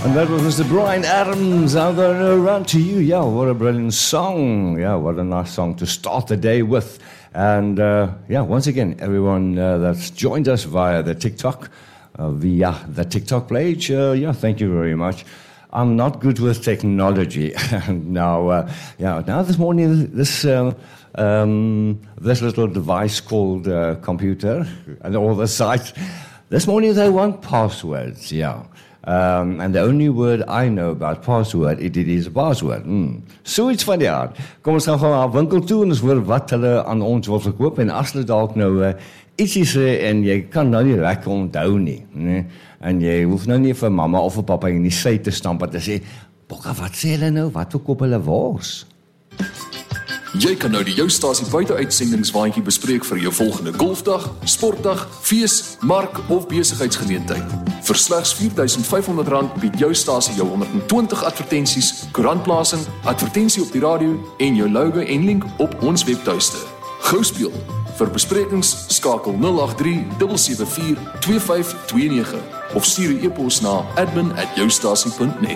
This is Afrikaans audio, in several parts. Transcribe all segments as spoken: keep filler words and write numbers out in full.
And that was Mister Bryan Adams, I'm gonna run to you. Yeah, what a brilliant song. Yeah, what a nice song to start the day with. And uh, yeah, once again, everyone uh, that's joined us via the TikTok, uh, via the TikTok page, uh, yeah, thank you very much. I'm not good with technology. now, uh, yeah, now this morning, this uh, um, this little device called uh, computer and all the sites, this morning they want passwords, yeah. Um, and the only word I know about password, it, it is password. Hmm. So iets van die aard. Kom ons gaan gaan na 'n winkel toe en ons hoor wat hulle aan ons wil verkoop en as hulle dalk nou uh, ietsie sê en jy kan nou nie lekker onthou nie, nee. En jy hoef nou nie vir mamma of vir pappa in die sy te stamp wat te sê, "Bokka, wat sê hulle nou? Wat verkoop hulle wors?" Jy kan nou die Jou Stasie buite-uitsendingswaandjie bespreek vir jou volgende golfdag, sportdag, fees, mark of besigheidsgeleentheid. Vir slegs vier duisend vyf honderd rand bied Jou Stasie jou honderd en twintig advertensies, koerantplasing, advertensie op die radio en jou logo en link op ons webtuiste. Gou speel. Vir besprekings skakel nul agt drie sewe sewe vier twee vyf twee nege of stuur 'n e-pos na admin at joustasie punt net.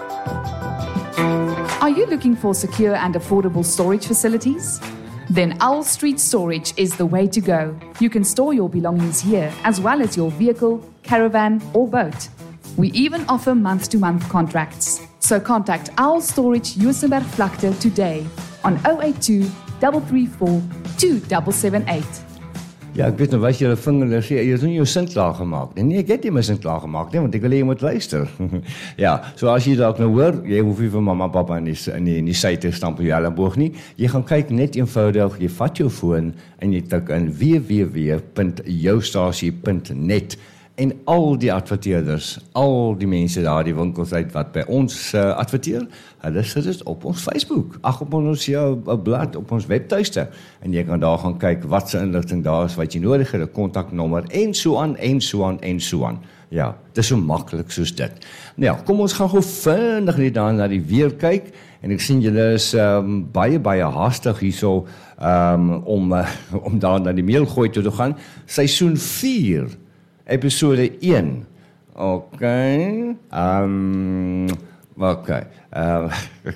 Are you looking for secure and affordable storage facilities? Then Owl Street Storage is the way to go. You can store your belongings here as well as your vehicle, caravan or boat. We even offer month-to-month contracts. So contact Owl Storage Juisenberg Vlakte today on zero eight two, three three four, two seven seven eight. Ja, ek weet nou wat julle vinger sê, jy het nie jou sin klaar gemaak nie. Nee, ek het nie my sin klaar gemaak nie, want ek wil hê jy moet luister. ja, so as jy dalk nou hoor, jy hoef nie vir mamma, papa in die, in die, in die sy te stamp op jou elleboog nie. Jy gaan kyk net eenvoudig, jy vat jou foon en jy tik in w w w punt joustasie punt net en al die adverteerders, al die mense daar, die winkels uit wat by ons uh, adverteer, hulle sit dit op ons Facebook, ag op ons ja, blad, op ons webtuiste, en jy kan daar gaan kyk wat se inligting daar is, wat jy nodig het, 'n kontaknommer, en so aan, en so aan, en so aan. Ja, dit is so maklik soos dit. Nou ja, kom ons gaan gou vinnig net dan na die weer kyk, en ek sien julle is um, baie, baie haastig hierso, um, om, uh, om daar na die meelgooi toe te gaan, seisoen vier, episode een. OK. Um, OK. Um,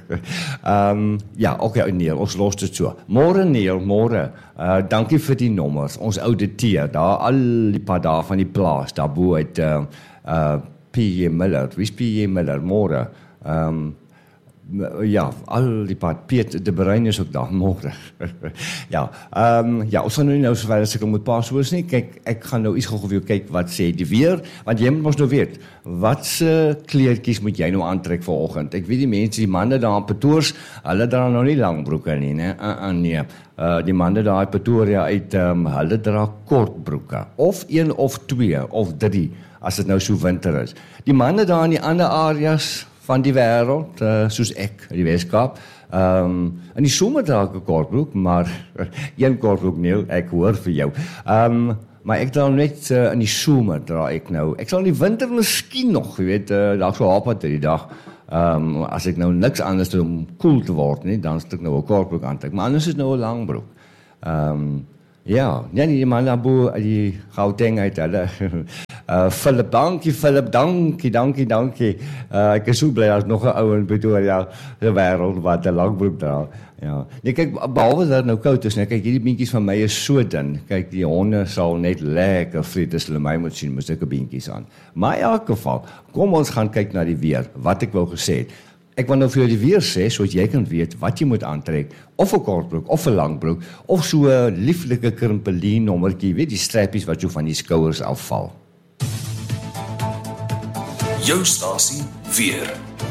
um, ja, OK, Neil, ons los dit so. Môre Neil, môre. Uh, dankie vir die nommers. Ons ouditeer, daar al die pad daar van die plaas, daar bo uit uh, uh, P J Miller. Wie is P J Miller? Môre. Um, ja, al die pad, Piet, de Brein is ook daar, môre. ja, um, ja, ons gaan nou nie nou so verder as ek moet passwords nie, kyk, ek gaan nou iets gou vir jou kyk wat sê die weer, want jy moet ons nou weet, wat se kleertjies moet jy nou aantrek vanoggend? Ek weet die mense, die manne daar in Pretoria, hulle dra nou nie langbroeke nie, né? Uh, uh, nee. Uh, die manne daar in Pretoria uit, um, hulle dra kortbroeke, of een of twee, of drie, as dit nou so winter is. Die manne daar in die ander areas van die wêreld, uh, soos ek, die Weskaap. Um, in die somer dra ek 'n kortbroek, maar een kortbroek, Neil, ek hoor vir jou. Um, maar ek dra net uh, in die somer dra ek nou. Ek sal in die winter miskien nog, jy weet, uh, daar so hapat die dag. Um, as ek nou niks anders doen om koel te word nie, dan sal ek nou 'n kortbroek aantrek. Maar anders is nou 'n langbroek. Um, ja, nee, die man daar bo, die Gauteng uit hulle. Uh, Philip, dankie Philip, dankie, dankie, dankie. Uh, ek is so bly as nog 'n ou in Pretoria se wêreld wat 'n langbroek dra. Ja. Nee, kyk, behalwe dat nou koud is, nee, kyk, hierdie beentjies van my is so dun. Kyk, die honde sal net lekker vreet as hulle my moet sien met sulke beentjies aan. Maar in elk geval, kom ons gaan kyk na die weer, wat ek wou gesê het. Ek wil nou vir jou die weer sê, sodat jy kan weet wat jy moet aantrek, of 'n kortbroek, of 'n langbroek, of so 'n lieflike krimpelien nommertjie, weet die strappies wat so van die skouers afval. Jou stasie weer.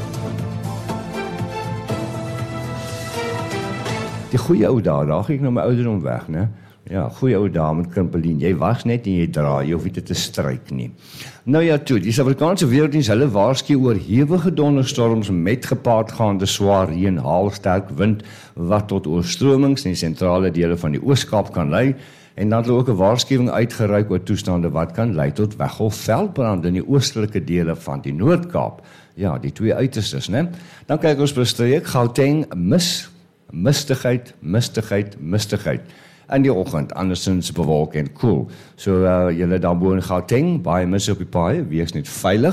Die goeie ou dae, daar gaan ek nou my ouderdom weg, né? Ja, goeie ou dae met krimpelien. Jy was net en jy dra, jy hoef nie te stryk nie. Nou ja, toe, die Suid-Afrikaanse Weerdiens, hulle waarsku oor hewige donderstorms met gepaardgaande swaar reën, haal, sterk wind wat tot oorstromings in die sentrale dele van die Oos-Kaap kan lei. En dan het hulle ook 'n waarskuwing uitgereik oor toestande wat kan lei tot weggolfveldbrande in die oostelike dele van die Noord-Kaap. Ja, die twee uiterstes, né? Dan kyk ons by streek Gauteng, mis, mistigheid, mistigheid, mistigheid. In die oggend, andersins bewolk en koel. So uh, julle daar bo in Gauteng, baie mis op die paaie, wees net veilig.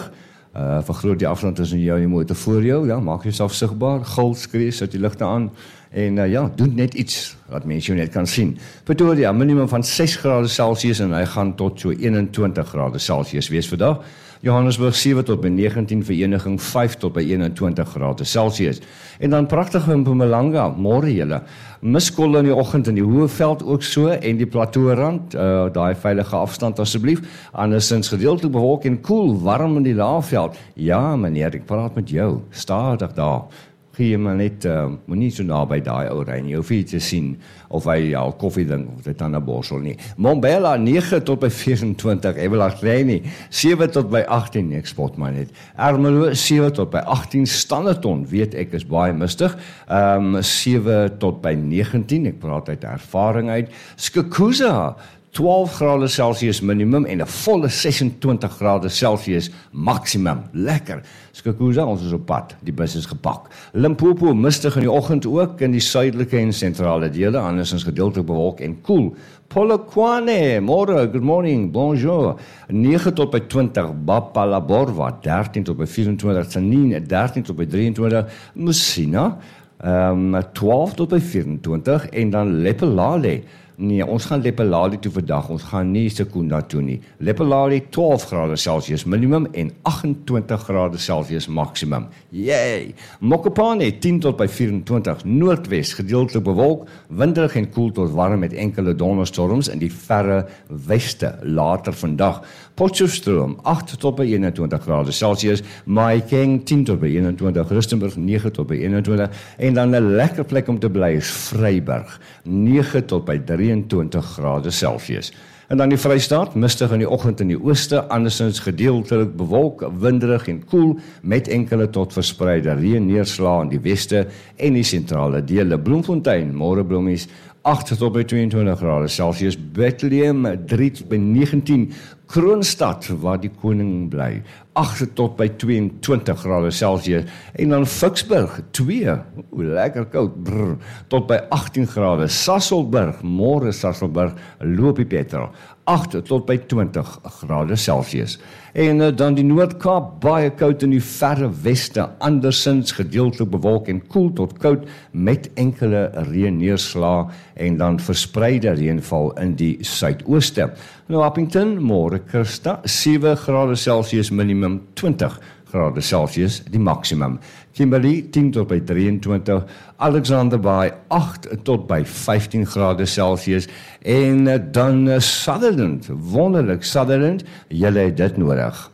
Uh, vergroot die afstand tussen jou en die motor voor jou, ja, maak jouself sigbaar, gil, skree, sit die ligte aan, en uh, ja, doen net iets, wat mense jou net kan sien. Pretoria, minimum van ses grade Celsius, en hy gaan tot so eenentwintig grade Celsius wees vandag. Johannesburg sewe tot by negentien, Vereniging vyf tot by eenentwintig grade Celsius. En dan pragtig in Mpumalanga, môre julle, miskolle in die oggend in die Hoëveld ook so, en die plateaurand, uh, daai veilige afstand asseblief, andersins gedeeltelik bewolk en koel, warm in die Laagveld. Ja meneer, ek praat met jou, stadig daar. Gee jy maar net, uh, moet nie so naby daai ou ry nie, jy hoef nie te sien of hy al koffie drink of dit aan 'n borsel nie. Mbombela nege tot by vyfentwintig, Evelard ry nie, sewe tot by agttien, ek spot maar net. Ermelo sewe tot by agttien, Standerton, weet ek is baie mistig, um, sewe tot by negentien, ek praat uit ervaring uit. Skukuza, twaalf grade Celsius minimum en 'n volle sesentwintig grade Celsius maksimum. Lekker. Skukuza, ons is op pad. Die bus is gepak. Limpopo, mistig in die oggend ook in die suidelike en sentrale dele, andersins gedeeltelik bewolk en koel. Polokwane, môre, good morning, bonjour. nege tot by twintig, Bapalaborwa, dertien tot by vyfentwintig, Tsanin, dertien tot by drieëntwintig, Musina, um, twaalf tot by vyfentwintig en dan Lepelale. Nee, ons gaan Lepelale toe vandag, ons gaan nie Sekunda toe nie. Lepelale twaalf grade Celsius minimum en agentwintig grade Celsius maksimum. Yay! Mokopane tien tot by vyfentwintig, Noordwes gedeeltelik bewolk, winderig en koel tot warm met enkele donderstorms in die verre weste later vandag. Potchefstroom agt tot by eenentwintig grade Celsius, Mahikeng tien tot by eenentwintig, Rustenburg nege tot by eenentwintig en dan 'n lekker plek om te bly is Vryburg, nege tot by drieëntwintig grade Celsius. En dan die Vrystaat, mistig in die oggend in die ooste, andersins gedeeltelik bewolk, winderig en koel, met enkele tot verspreide reën neerslae in die weste en die sentrale dele. Bloemfontein, môre blommies, agt tot by tweeëntwintig grade Celsius, Bethlehem drie tot by negentien, Kroonstad waar die koning bly, agt tot by tweeëntwintig grade Celsius en dan Ficksburg twee, o lekker koud, brr, tot by agttien grade, Sasolburg, môre Sasolburg, loop die petrol, agt tot by twintig grade Celsius. En uh, dan die Noord-Kaap, baie koud in die verre weste, andersins gedeeltelik bewolk en koel tot koud met enkele reën neerslae en dan verspreide reënval in die suidooste. Nou Appington, môre Christa, sewe grade Celsius minimum, twintig grade Celsius die maksimum. Kimberley tien tot by drieëntwintig, Alexander Bay agt tot by vyftien grade Celsius en dan Sutherland, wonderlik Sutherland, julle het dit nodig.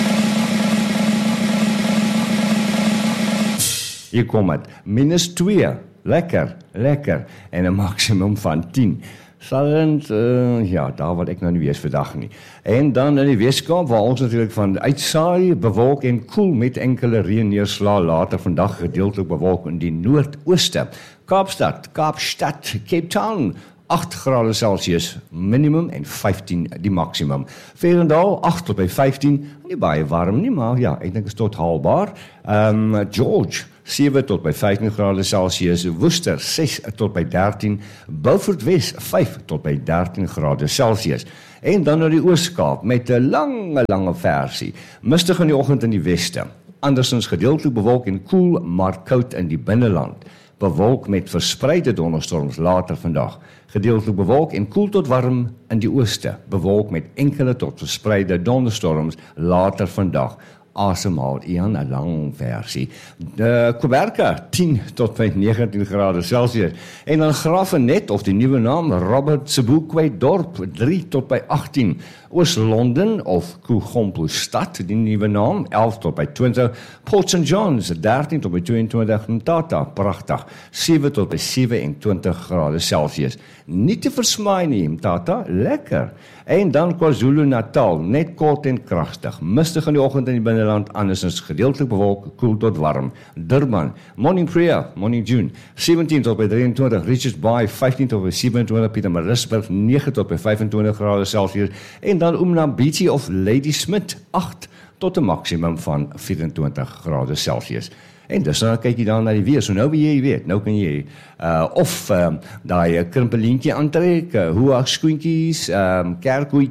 Hier kom het, minus twee, lekker, lekker, en 'n maksimum van tien. Sutherland, uh, ja, daar wat ek nou nie wees vandag nie. En dan in die Weskaap, waar ons natuurlik van uitsaai, bewolk en koel met enkele reën neerslae later vandag gedeeltelik bewolk in die noordooste. Kaapstad, Kaapstad, Cape Town, agt grade Celsius minimum en vyftien die maksimum. Vredendal agt tot by vyftien, nie baie warm nie, maar ja, ek dink is tot haalbaar. Um, George, sewe tot by vyftien grade Celsius, Worcester ses tot by dertien, Beaufort Wes vyf tot by dertien grade Celsius. En dan na die Oos-Kaap met 'n lange, lange versie. Mistig in die oggend in die weste, andersins gedeeltelik bewolk en koel, maar koud in die binneland. Bewolk met verspreide donderstorms later vandag. Gedeeltelik bewolk en koel tot warm in die ooste. Bewolk met enkele tot verspreide donderstorms later vandag. Asemhaal, Ian, 'n lang versie. De Kuberka, tien tot by negentien grade Celsius. En dan Graafrenet, of die nuwe naam, Robert Sebokwe dorp, drie tot by agttien. Oos-London, of Kugompo stad, die nuwe naam, elf tot by twintig. Port Saint John's, dertien tot by tweeëntwintig. Mtata, pragtig, sewe tot by sewenentwintig grade Celsius. Nie te versmaai nie, Mtata, lekker. En dan KwaZulu-Natal, net kort en kragtig, mistig in die oggend in die binneland, andersins gedeeltelik bewolk, koel tot warm. Durban, Morning Prayer, Morning June, sewentien tot by drieëntwintig, Richards Bay, vyftien tot by sewenentwintig, Pietermaritzburg, nege tot by vyfentwintig grade Celsius, en dan Umnambisi of Ladysmith, agt tot 'n maksimum van vyfentwintig grade Celsius. En dus dan kyk jy dan na die weer, so nou wie jy weet, nou kan jy uh, of uh, daai krimpelientjie aantrek, uh, hoë skoentjies, um, kerkhoedjie,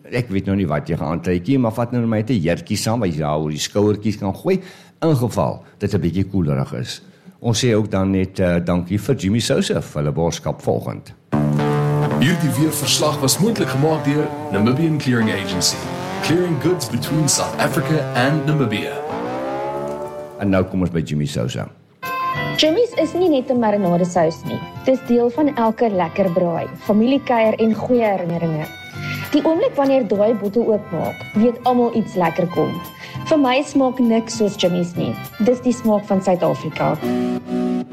ek weet nou nie wat jy gaan aantrek nie, maar vat nou net 'n jurkie saam wat jy daar oor die skouertjies kan gooi, in geval dit 'n bietjie koelerig is. Ons sê ook dan net uh, dankie vir Jimmy Sousa vir hulle boodskap volgend. Hierdie weerverslag was moontlik gemaak deur Namibian Clearing Agency, clearing goods between South Africa and Namibia. En nou kom ons by Jimmy Sousa. Jimmy's is nie net 'n marinadesous nie. Dis deel van elke lekker braai, familiekuier en goeie herinneringe. Die oomblik wanneer daai bottel oopmaak, weet almal iets lekker kom. Vir my smaak niks soos Jimmy's nie. Dis die smaak van Suid-Afrika.